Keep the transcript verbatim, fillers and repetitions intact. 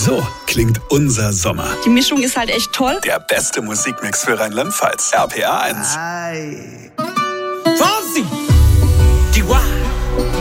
So klingt unser Sommer. Die Mischung ist halt echt toll. Der beste Musikmix für Rheinland-Pfalz. R P R eins. Fancy. Die Wa.